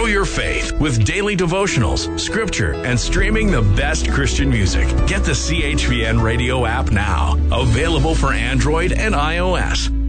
Grow your faith with daily devotionals, scripture, and streaming the best Christian music. Get the CHVN Radio app now. Available for Android and iOS.